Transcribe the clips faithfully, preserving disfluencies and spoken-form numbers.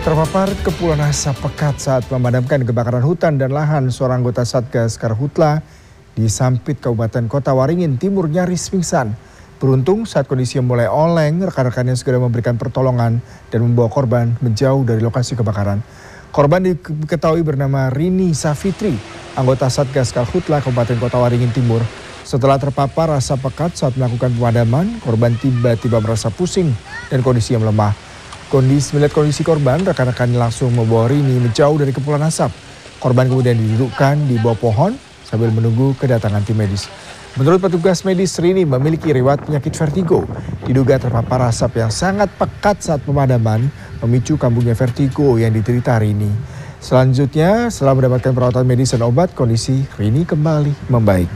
Terpapar kepulan asap pekat saat memadamkan kebakaran hutan dan lahan, seorang anggota Satgas Karhutla di Sampit, Kabupaten Kota Waringin Timur nyaris pingsan. Beruntung saat kondisi mulai oleng, rekan-rekannya segera memberikan pertolongan dan membawa korban menjauh dari lokasi kebakaran. Korban diketahui bernama Rini Safitri, anggota Satgas Karhutla Kabupaten Kota Waringin Timur. Setelah terpapar asap pekat saat melakukan pemadaman, korban tiba-tiba merasa pusing dan kondisinya melemah. Kondisi melihat kondisi korban, rekan-rekan langsung membawa Rini menjauh dari kepulan asap. Korban kemudian didudukkan di bawah pohon sambil menunggu kedatangan tim medis. Menurut petugas medis, Rini memiliki riwayat penyakit vertigo. Diduga terpapar asap yang sangat pekat saat pemadaman memicu kambuhnya vertigo yang diderita Rini. Selanjutnya, setelah mendapatkan perawatan medis dan obat, kondisi Rini kembali membaik.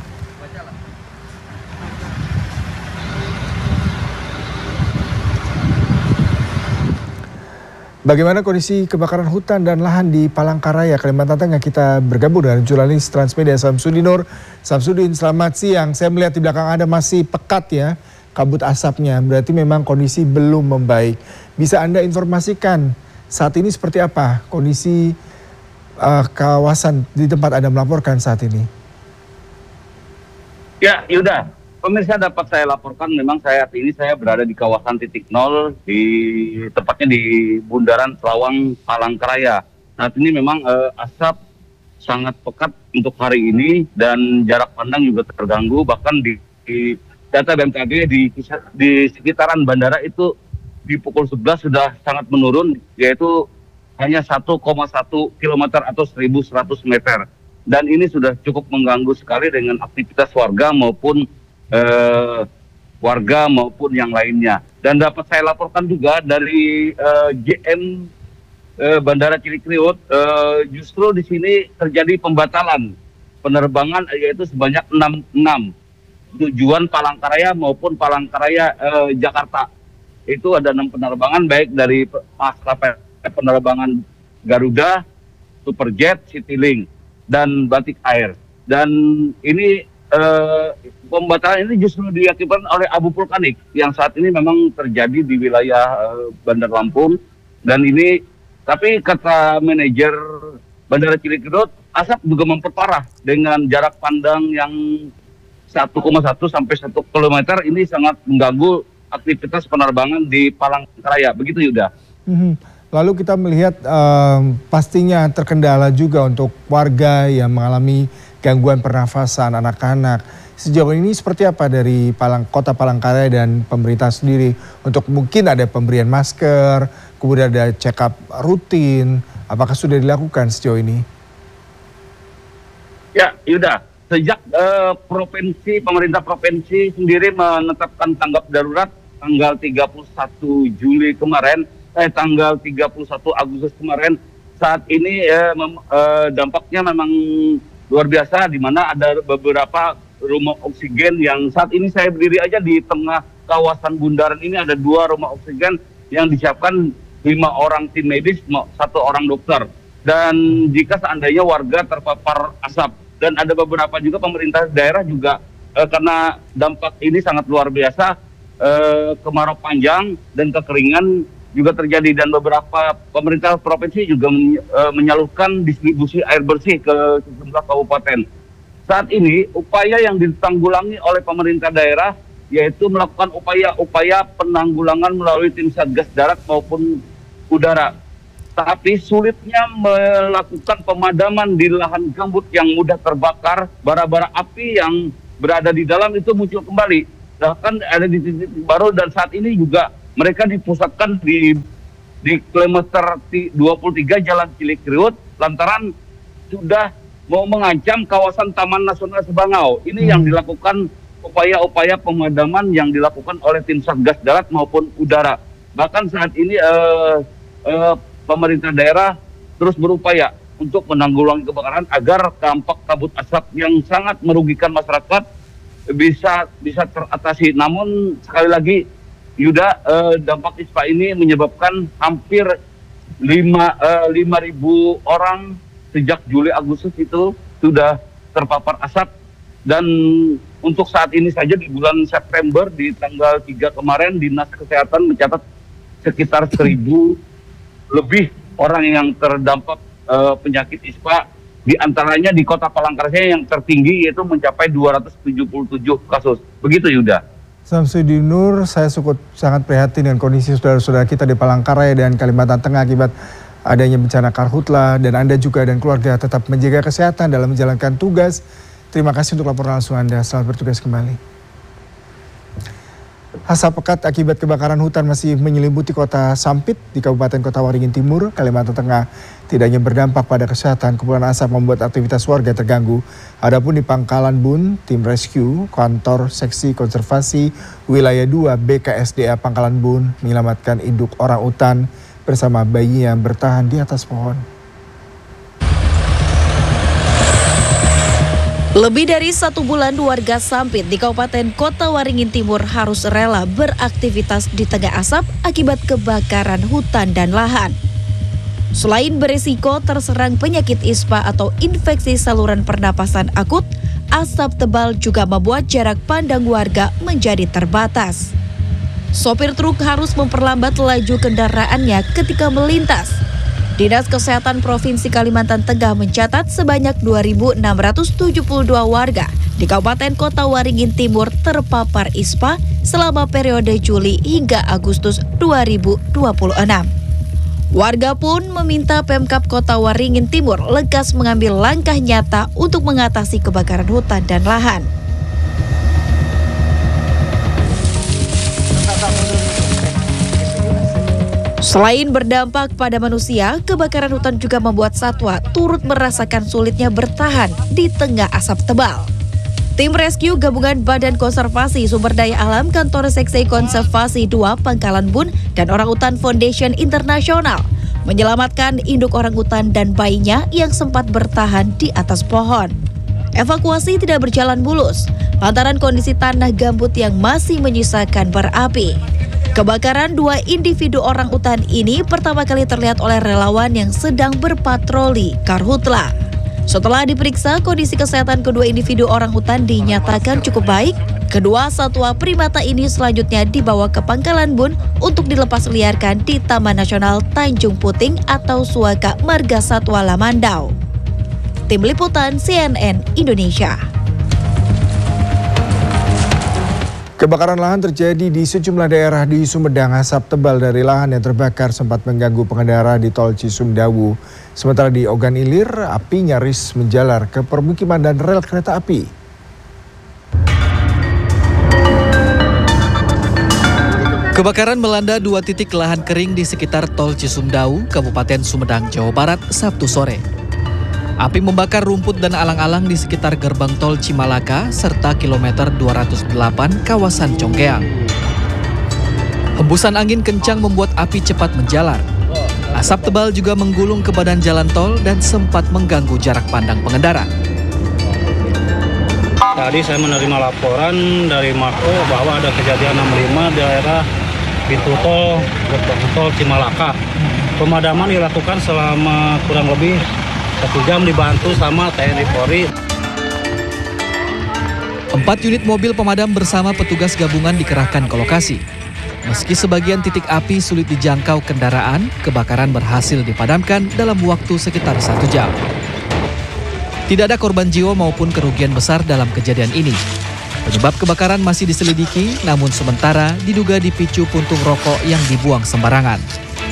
Bagaimana kondisi kebakaran hutan dan lahan di Palangkaraya, Kalimantan Tengah? Kita bergabung dengan jurnalis Transmedia Samsudin Nur. Samsudin, selamat siang. Saya melihat di belakang Anda masih pekat ya kabut asapnya. Berarti memang kondisi belum membaik. Bisa Anda informasikan saat ini seperti apa kondisi uh, kawasan di tempat Anda melaporkan saat ini? Ya, Yuda. Pemirsa, dapat saya laporkan memang saat ini saya berada di kawasan titik nol, di tepatnya di Bundaran Selawang Palangkaraya. Saat ini memang eh, asap sangat pekat untuk hari ini dan jarak pandang juga terganggu. Bahkan di, di data B M K G di, di sekitaran bandara itu di pukul sebelas sudah sangat menurun, yaitu hanya satu koma satu kilometer atau seribu seratus meter. Dan ini sudah cukup mengganggu sekali dengan aktivitas warga maupun Uh, warga maupun yang lainnya. Dan dapat saya laporkan juga dari uh, J M uh, Bandara Cilikriwut, uh, justru di sini terjadi pembatalan penerbangan, yaitu sebanyak enam puluh enam tujuan Palangkaraya maupun Palangkaraya uh, Jakarta. Itu ada enam penerbangan, baik dari maskapai penerbangan Garuda, Superjet, Citylink, dan Batik Air. Dan ini Uh, pembatalan ini justru diakibatkan oleh abu vulkanik yang saat ini memang terjadi di wilayah uh, Bandar Lampung. Dan ini, tapi kata manajer Bandara Cilikriwut, asap juga memperparah dengan jarak pandang yang satu koma satu sampai satu kilometer. Ini sangat mengganggu aktivitas penerbangan di Palangkaraya. Begitu, Yuda. Hmm. Lalu kita melihat um, pastinya terkendala juga untuk warga yang mengalami gangguan pernafasan, anak-anak. Sejauh ini seperti apa dari Palang, Kota Palangkaraya dan pemerintah sendiri untuk mungkin ada pemberian masker, kemudian ada check up rutin, apakah sudah dilakukan sejauh ini? Ya, Yuda, sejak uh, provinsi, pemerintah provinsi sendiri menetapkan tanggap darurat tanggal tiga puluh satu Juli kemarin, eh tanggal tiga puluh satu Agustus kemarin, saat ini eh, mem, eh, dampaknya memang luar biasa, di mana ada beberapa rumah oksigen yang saat ini saya berdiri aja di tengah kawasan bundaran ini, ada dua rumah oksigen yang disiapkan lima orang tim medis, satu orang dokter. Dan jika seandainya warga terpapar asap, dan ada beberapa juga pemerintah daerah juga eh, karena dampak ini sangat luar biasa, eh, kemarau panjang dan kekeringan juga terjadi, dan beberapa pemerintah provinsi juga men, e, menyalurkan distribusi air bersih ke sejumlah kabupaten. Saat ini upaya yang ditanggulangi oleh pemerintah daerah yaitu melakukan upaya-upaya penanggulangan melalui tim Satgas Darat maupun udara. Tapi sulitnya melakukan pemadaman di lahan gambut yang mudah terbakar, bara-bara api yang berada di dalam itu muncul kembali. Bahkan ada di titik baru, dan saat ini juga mereka dipusatkan di di kilometer dua puluh tiga Jalan Cilikriwut lantaran sudah mau mengancam kawasan Taman Nasional Sebangau. Ini hmm. yang dilakukan upaya-upaya pemadaman yang dilakukan oleh tim Satgas Darat maupun udara. Bahkan saat ini eh, eh, pemerintah daerah terus berupaya untuk menanggulangi kebakaran agar dampak kabut asap yang sangat merugikan masyarakat bisa bisa teratasi. Namun sekali lagi, Yuda, eh, dampak ispa ini menyebabkan hampir lima ribu orang sejak Juli Agustus itu sudah terpapar asap. Dan untuk saat ini saja di bulan September di tanggal tiga kemarin, Dinas Kesehatan mencatat sekitar seribu lebih orang yang terdampak uh, penyakit ispa, di antaranya di Kota Palangkaraya yang tertinggi yaitu mencapai dua ratus tujuh puluh tujuh kasus. Begitu Yuda. Samsudin Nur, saya cukup sangat prihatin dengan kondisi saudara-saudara kita di Palangkaraya dan Kalimantan Tengah akibat adanya bencana karhutla, dan Anda juga dan keluarga tetap menjaga kesehatan dalam menjalankan tugas. Terima kasih untuk laporan langsung Anda. Selamat bertugas kembali. Asap pekat akibat kebakaran hutan masih menyelimuti kota Sampit di Kabupaten Kota Waringin Timur, Kalimantan Tengah. Tidak hanya berdampak pada kesehatan, kepulan asap membuat aktivitas warga terganggu. Adapun di Pangkalan Bun, tim rescue, kantor seksi konservasi wilayah dua B K S D A Pangkalan Bun menyelamatkan induk orang utan bersama bayi yang bertahan di atas pohon. Lebih dari satu bulan warga Sampit di Kabupaten Kota Waringin Timur harus rela beraktivitas di tengah asap akibat kebakaran hutan dan lahan. Selain berisiko terserang penyakit ispa atau infeksi saluran pernapasan akut, asap tebal juga membuat jarak pandang warga menjadi terbatas. Sopir truk harus memperlambat laju kendaraannya ketika melintas. Dinas Kesehatan Provinsi Kalimantan Tengah mencatat sebanyak dua ribu enam ratus tujuh puluh dua warga di Kabupaten Kota Waringin Timur terpapar ispa selama periode Juli hingga Agustus dua ribu dua puluh enam. Warga pun meminta Pemkab Kota Waringin Timur lekas mengambil langkah nyata untuk mengatasi kebakaran hutan dan lahan. Selain berdampak pada manusia, kebakaran hutan juga membuat satwa turut merasakan sulitnya bertahan di tengah asap tebal. Tim rescue gabungan Badan Konservasi Sumber Daya Alam Kantor Seksi Konservasi dua Pangkalan Bun dan Orangutan Foundation Internasional menyelamatkan induk orangutan dan bayinya yang sempat bertahan di atas pohon. Evakuasi tidak berjalan mulus lantaran kondisi tanah gambut yang masih menyisakan berapi. Kebakaran dua individu orang utan ini pertama kali terlihat oleh relawan yang sedang berpatroli karhutla. Setelah diperiksa, kondisi kesehatan kedua individu orang utan dinyatakan cukup baik. Kedua satwa primata ini selanjutnya dibawa ke Pangkalan Bun untuk dilepas liarkan di Taman Nasional Tanjung Puting atau Suaka Marga Satwa Lamandau. Tim Liputan C N N Indonesia. Kebakaran lahan terjadi di sejumlah daerah di Sumedang. Asap tebal dari lahan yang terbakar sempat mengganggu pengendara di tol Cisumdawu. Sementara di Ogan Ilir, api nyaris menjalar ke permukiman dan rel kereta api. Kebakaran melanda dua titik lahan kering di sekitar tol Cisumdawu, Kabupaten Sumedang, Jawa Barat, Sabtu sore. Api membakar rumput dan alang-alang di sekitar gerbang tol Cimalaka serta kilometer dua ratus delapan kawasan Congkeang. Hembusan angin kencang membuat api cepat menjalar. Asap tebal juga menggulung ke badan jalan tol dan sempat mengganggu jarak pandang pengendara. Tadi saya menerima laporan dari Mako bahwa ada kejadian enam puluh lima di daerah pintu tol gerbang tol Cimalaka. Pemadaman dilakukan selama kurang lebih satu jam dibantu sama T N I Polri. Empat unit mobil pemadam bersama petugas gabungan dikerahkan ke lokasi. Meski sebagian titik api sulit dijangkau kendaraan, kebakaran berhasil dipadamkan dalam waktu sekitar satu jam. Tidak ada korban jiwa maupun kerugian besar dalam kejadian ini. Penyebab kebakaran masih diselidiki, namun sementara diduga dipicu puntung rokok yang dibuang sembarangan.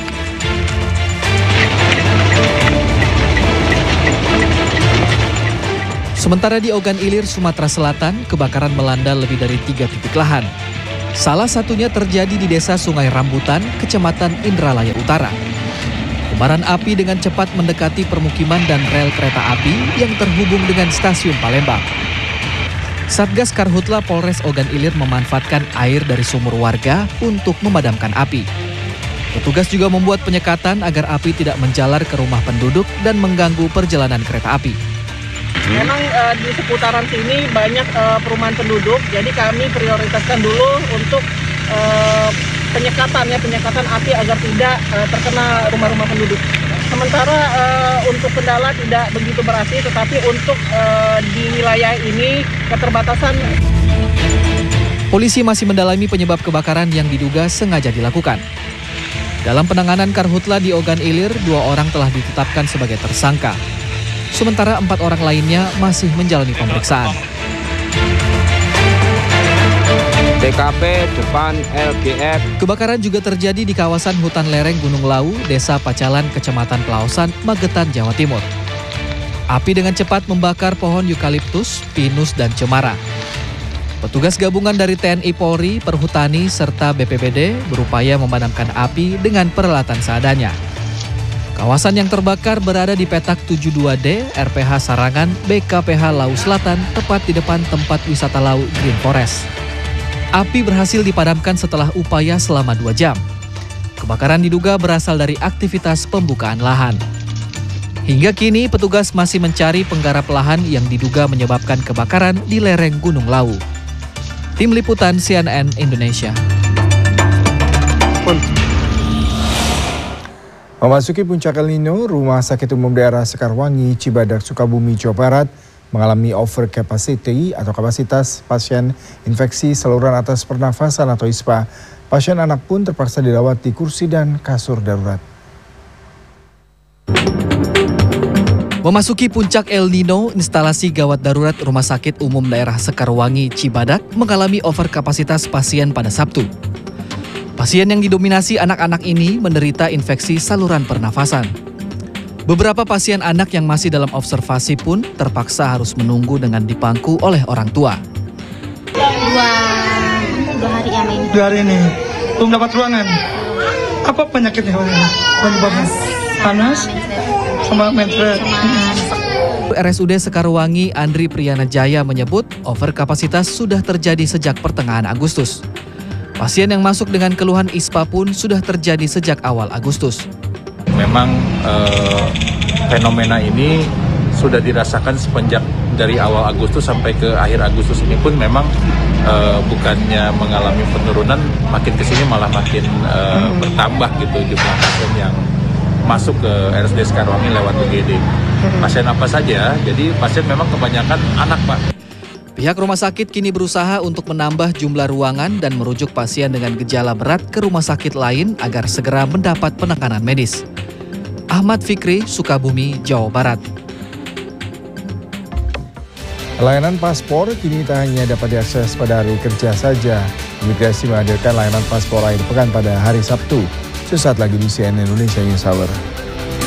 Sementara di Ogan Ilir, Sumatera Selatan, kebakaran melanda lebih dari tiga titik lahan. Salah satunya terjadi di Desa Sungai Rambutan, Kecamatan Indralaya Utara. Kobaran api dengan cepat mendekati permukiman dan rel kereta api yang terhubung dengan stasiun Palembang. Satgas Karhutla Polres Ogan Ilir memanfaatkan air dari sumur warga untuk memadamkan api. Petugas juga membuat penyekatan agar api tidak menjalar ke rumah penduduk dan mengganggu perjalanan kereta api. Memang uh, di seputaran sini banyak uh, perumahan penduduk, jadi kami prioritaskan dulu untuk uh, penyekatan ya penyekatan api agar tidak uh, terkena rumah-rumah penduduk. Sementara uh, untuk kendala tidak begitu berarti, tetapi untuk uh, di wilayah ini keterbatasan. Polisi masih mendalami penyebab kebakaran yang diduga sengaja dilakukan. Dalam penanganan karhutla di Ogan Ilir, dua orang telah ditetapkan sebagai tersangka. Sementara empat orang lainnya masih menjalani pemeriksaan. T K P depan L G F. Kebakaran juga terjadi di kawasan hutan lereng Gunung Lawu, Desa Pacalan, Kecamatan Pelausan, Magetan, Jawa Timur. Api dengan cepat membakar pohon eukaliptus, pinus, dan cemara. Petugas gabungan dari T N I Polri, Perhutani, serta B P B D berupaya memadamkan api dengan peralatan seadanya. Kawasan yang terbakar berada di petak tujuh puluh dua D, R P H Sarangan, B K P H Lawu Selatan, tepat di depan tempat wisata Lawu Green Forest. Api berhasil dipadamkan setelah upaya selama dua jam. Kebakaran diduga berasal dari aktivitas pembukaan lahan. Hingga kini petugas masih mencari penggarap lahan yang diduga menyebabkan kebakaran di lereng Gunung Lawu. Tim Liputan C N N Indonesia. Memasuki puncak El Nino, Rumah Sakit Umum Daerah Sekarwangi, Cibadak, Sukabumi, Jawa Barat mengalami over capacity atau kapasitas pasien infeksi saluran atas pernafasan atau I S P A. Pasien anak pun terpaksa dirawat di kursi dan kasur darurat. Memasuki puncak El Nino, instalasi gawat darurat Rumah Sakit Umum Daerah Sekarwangi, Cibadak mengalami over kapasitas pasien pada Sabtu. Pasien yang didominasi anak-anak ini menderita infeksi saluran pernafasan. Beberapa pasien anak yang masih dalam observasi pun terpaksa harus menunggu dengan dipangku oleh orang tua. Dua, dua hari ya ini. Dua hari ini, belum dapat ruangan. Apa penyakitnya? Penyebabnya? Panas, sama menstruasi. R S U D Sekarwangi Andri Priyana Jaya menyebut overkapasitas sudah terjadi sejak pertengahan Agustus. Pasien yang masuk dengan keluhan I S P A pun sudah terjadi sejak awal Agustus. Memang eh, fenomena ini sudah dirasakan semenjak dari awal Agustus sampai ke akhir Agustus ini pun memang eh, bukannya mengalami penurunan, makin kesini malah makin eh, bertambah gitu jumlah pasien yang masuk ke R S U D Sekarwangi lewat U G D. Pasien apa saja? Jadi pasien memang kebanyakan anak, Pak. Pihak rumah sakit kini berusaha untuk menambah jumlah ruangan dan merujuk pasien dengan gejala berat ke rumah sakit lain agar segera mendapat penekanan medis. Ahmad Fikri, Sukabumi, Jawa Barat. Layanan paspor kini tak hanya dapat diakses pada hari kerja saja. Imigrasi menghadirkan layanan paspor akhir pekan pada hari Sabtu. Sesaat lagi di C N N Indonesia News Hour.